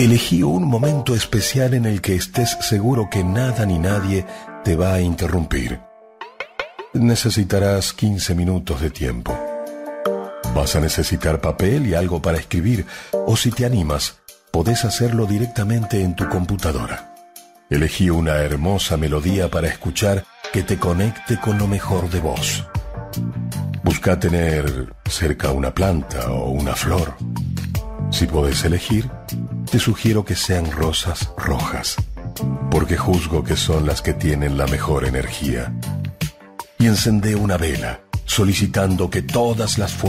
Elegí un momento especial en el que estés seguro que nada ni nadie te va a interrumpir. Necesitarás 15 minutos de tiempo. Vas a necesitar papel y algo para escribir, o si te animas, podés hacerlo directamente en tu computadora. Elegí una hermosa melodía para escuchar que te conecte con lo mejor de vos. Busca tener cerca una planta o una flor. Si podés elegir, te sugiero que sean rosas rojas, porque juzgo que son las que tienen la mejor energía. Y encendé una vela, solicitando que todas las